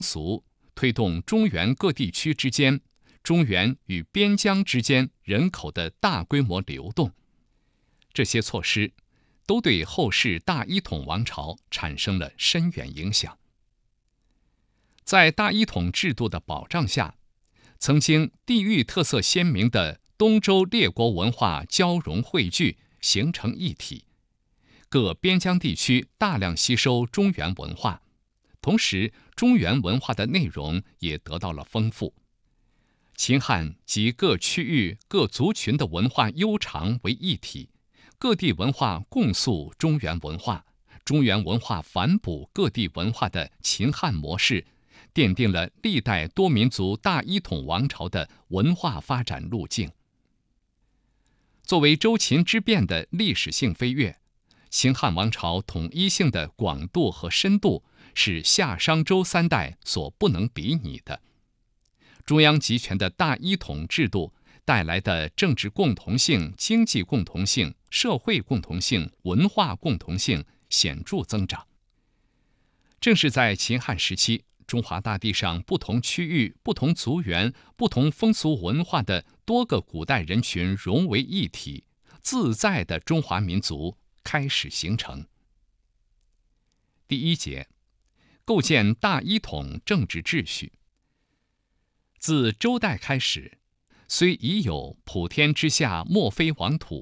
俗，推动中原各地区之间、中原与边疆之间人口的大规模流动。这些措施都对后世大一统王朝产生了深远影响。在大一统制度的保障下，曾经地域特色鲜明的东周列国文化交融汇聚，形成一体。各边疆地区大量吸收中原文化，同时中原文化的内容也得到了丰富。秦汉集各区域各族群的文化悠长为一体，各地文化共诉中原文化，中原文化反哺各地文化的秦汉模式，奠定了历代多民族大一统王朝的文化发展路径。作为周秦之变的历史性飞跃，秦汉王朝统一性的广度和深度是夏商周三代所不能比拟的。中央集权的大一统制度带来的政治共同性、经济共同性、社会共同性、文化共同性显著增长。正是在秦汉时期，中华大地上不同区域、不同族源、不同风俗文化的多个古代人群融为一体，自在的中华民族开始形成。第一节，构建大一统政治秩序。自周代开始，虽已有普天之下莫非王土，